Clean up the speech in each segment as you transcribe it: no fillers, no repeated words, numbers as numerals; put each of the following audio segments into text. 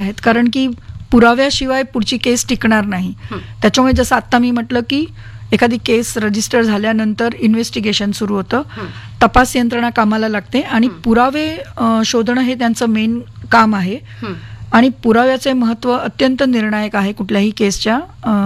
आहेत, कारण की पुराव्याशिवाय पुढची केस टिकणार नाही. त्याच्यामुळे जसं आत्ता मी म्हटलं की एखादी केस रजिस्टर झाल्यानंतर इन्व्हेस्टिगेशन सुरू होतं, तपास यंत्रणा कामाला लागते आणि पुरावे शोधणं हे त्यांचं मेन काम आहे. आणि पुराव्याचे महत्त्व अत्यंत निर्णायक आहे कुठल्याही केसच्या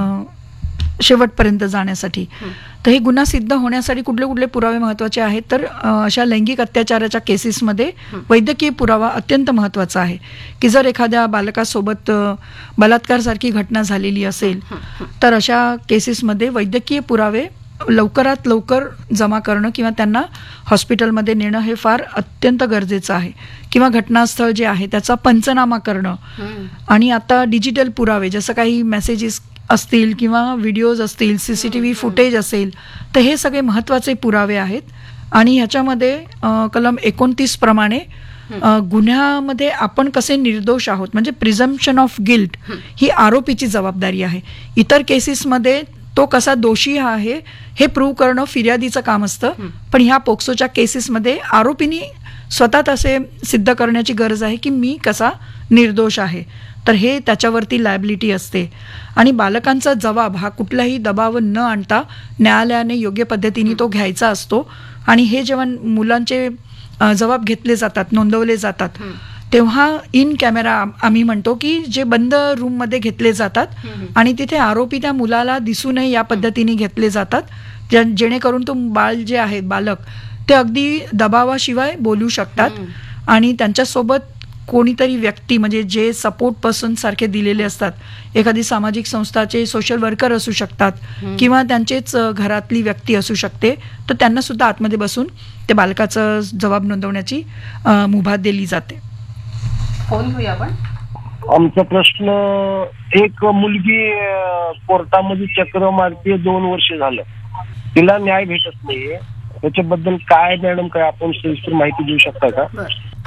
शेवटपर्यंत जाण्यासाठी. तर हे गुन्हा सिद्ध होण्यासाठी कुठले कुठले पुरावे महत्त्वाचे आहेत, तर अशा लैंगिक अत्याचाराच्या केसेसमध्ये वैद्यकीय पुरावा अत्यंत महत्त्वाचा आहे. की जर एखाद्या बालकासोबत बलात्कारसारखी घटना झालेली असेल तर अशा केसेसमध्ये वैद्यकीय पुरावे लवकरात लवकर जमा करणं किंवा त्यांना हॉस्पिटलमध्ये नेणं हे फार अत्यंत गरजेचं आहे. किंवा घटनास्थळ जे आहे त्याचा पंचनामा करणं. आणि आता डिजिटल पुरावे, जसं काही मेसेजेस असतील किंवा व्हिडिओज असतील, CCTV फुटेज असेल, तर हे सगळे महत्त्वाचे पुरावे आहेत. आणि ह्याच्यामध्ये कलम 29 प्रमाणे गुन्ह्यामध्ये आपण कसे निर्दोष आहोत, म्हणजे प्रिझम्पशन ऑफ गिल्ट ही आरोपीची जबाबदारी आहे. इतर केसेसमध्ये तो कसा दोषी आहे हे प्रूव्ह करणं फिर्यादीचं काम असतं, पण ह्या पोक्सोच्या केसेसमध्ये आरोपींनी स्वतःच असे सिद्ध करण्याची गरज आहे की मी कसा निर्दोष आहे. तर हे त्याच्यावरती लायबिलिटी असते. आणि बालकांचा जबाब हा कुठलाही दबाव न आणता न्यायालयाने योग्य पद्धतीने तो घ्यायचा असतो. आणि हे जेव्हा मुलांचे जबाब घेतले जातात, नोंदवले जातात, तेव्हा इन कॅमेरा आम्ही म्हणतो की जे बंद रूममध्ये घेतले जातात आणि तिथे आरोपी त्या मुलाला दिसू नये या पद्धतीने घेतले जातात, जेणेकरून तो बाळ जे आहे, बालक, ते अगदी दबावाशिवाय बोलू शकतात. आणि त्यांच्यासोबत कोणीतरी व्यक्ती, म्हणजे जे सपोर्ट पर्सन सारखे दिलेले असतात, एखादी सामाजिक संस्थाचे सोशल वर्कर असू शकतात किंवा त्यांचेच घरातली व्यक्ती असू शकते, तर त्यांना सुद्धा आतमध्ये बसून ते बालकाचं जबाब नोंदवण्याची मुभा दिली जाते. फोन घेऊया आपण. आमचा प्रश्न, एक मुलगी कोर्टामध्ये चक्र मारते, 2 वर्ष झालं, तिला न्याय भेटत नाहीये, त्याच्याबद्दल काय मॅडम, काय आपण सविस्तर माहिती देऊ शकता का?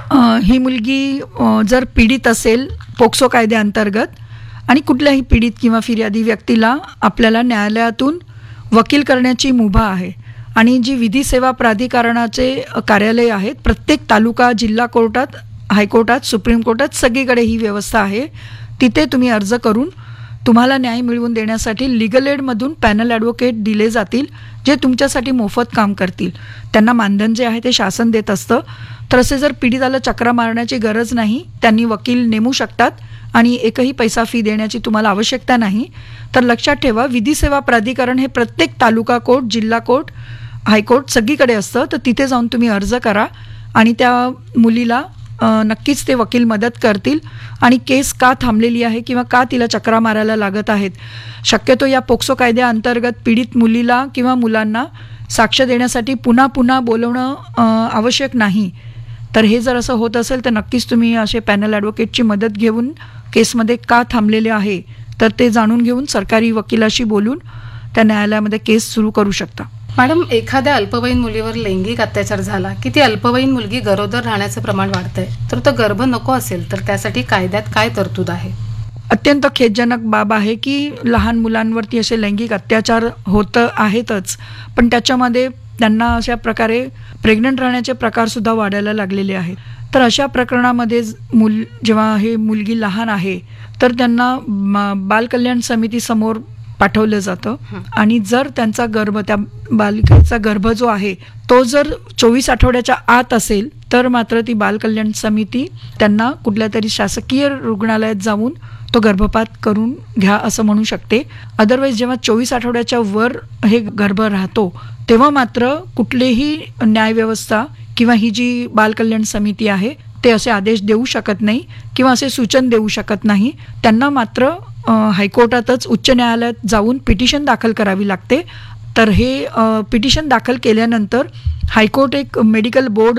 ही मुलगी जर पीडित असेल पोक्सो कायद्याअंतर्गत, आणि कुठल्याही पीडित किंवा फिर्यादी व्यक्तीला आपल्याला न्यायालयातून वकील करण्याची मुभा आहे. आणि जी विधी सेवा प्राधिकरणाचे कार्यालय आहेत, प्रत्येक तालुका, जिल्हा कोर्टात, हायकोर्टात, सुप्रीम कोर्टात सगळीकडे ही व्यवस्था आहे. तिथे तुम्ही अर्ज करून तुम्हाला न्याय मिळवून देण्यासाठी लिगल एडमधून पॅनल ॲडव्होकेट दिले जातील, जे तुमच्यासाठी मोफत काम करतील. त्यांना मानधन जे आहे ते शासन देत असतं. तर असे जर पीडिताला चक्रा मारण्याची गरज नाही, त्यांनी वकील नेमू शकतात आणि एकही पैसा फी देण्याची तुम्हाला आवश्यकता नाही. तर लक्षात ठेवा, विधी सेवा प्राधिकरण हे प्रत्येक तालुका कोर्ट, जिल्हा कोर्ट, हायकोर्ट सगळीकडे असतं. तर तिथे जाऊन तुम्ही अर्ज करा आणि त्या मुलीला नक्कीच ते वकील मदत करतील. आणि केस का थांबलेली आहे किंवा का तिला चक्रा मारायला लागत आहेत, शक्यतो या पोक्सो कायद्याअंतर्गत पीडित मुलीला किंवा मुलांना साक्ष देण्यासाठी पुन्हा पुन्हा बोलवणं आवश्यक नाही. तर हे जर असं होत असेल तर नक्कीच तुम्ही असे पॅनल ॲडव्होकेटची मदत घेऊन केसमध्ये का थांबलेले आहे तर ते जाणून घेऊन सरकारी वकिलाशी बोलून त्या न्यायालयामध्ये केस सुरू करू शकता. मॅडम, एखाद्या अल्पवयीन मुलीवर लैंगिक अत्याचार झाला की ती अल्पवयीन मुलगी गरोदर राहण्याचं प्रमाण वाढतंय, तर तो गर्भ नको असेल तर त्यासाठी कायद्यात काय तरतूद आहे? अत्यंत खेदजनक बाब आहे की लहान मुलांवरती असे लैंगिक अत्याचार होत आहेतच, पण त्याच्यामध्ये त्यांना अशा प्रकारे प्रेग्नंट राहण्याचे प्रकारसुद्धा वाढायला लागलेले आहेत. तर अशा प्रकरणामध्ये जेव्हा हे मुलगी लहान आहे तर त्यांना बालकल्याण समितीसमोर पाठवलं जातं. आणि जर त्यांचा गर्भ, त्या बालिकेचा गर्भ जो आहे तो जर 24 आठवड्याच्या आत असेल तर मात्र ती बालकल्याण समिती त्यांना कुठल्या तरी शासकीय रुग्णालयात जाऊन तो गर्भपात करून घ्या असं म्हणू शकते. अदरवाईज जेव्हा 24 आठवड्याच्या वर हे गर्भ राहतो तेव्हा मात्र कुठलीही न्यायव्यवस्था किंवा ही जी बालकल्याण समिती आहे ते असे आदेश देऊ शकत नाही किंवा असे सूचन देऊ शकत नाही. त्यांना मात्र हायकोर्टातच, उच्च न्यायालयात जाऊन पिटिशन दाखल करावी लागते. तर हे पिटिशन दाखल केल्यानंतर हायकोर्ट एक मेडिकल बोर्ड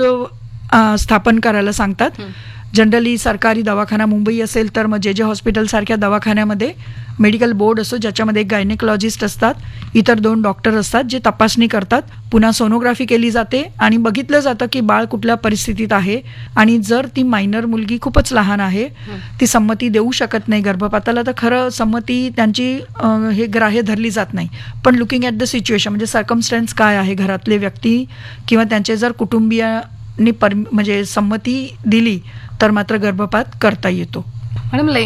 स्थापन करायला सांगतात. जनरली सरकारी दवाखाना मुंबई असेल तर मग जे हॉस्पिटल सारख्या दवाखान्यामध्ये मेडिकल बोर्ड असतो, ज्याच्यामध्ये एक गायनेकॉलॉजिस्ट असतात, इतर 2 डॉक्टर असतात जे तपासणी करतात. पुन्हा सोनोग्राफी केली जाते आणि बघितलं जातं की बाळ कुठल्या परिस्थितीत आहे. आणि जर ती मायनर मुलगी खूपच लहान आहे, ती संमती देऊ शकत नाही गर्भपाताला, तर खरं संमती त्यांची हे ग्राह्य धरली जात नाही. पण लुकिंग ॲट द सिच्युएशन, म्हणजे सर्कमस्टन्स काय आहे, घरातले व्यक्ती किंवा त्यांचे जर कुटुंबियांनी म्हणजे संमती दिली तर मात्र गर्भपात करता येतो. मॅडम,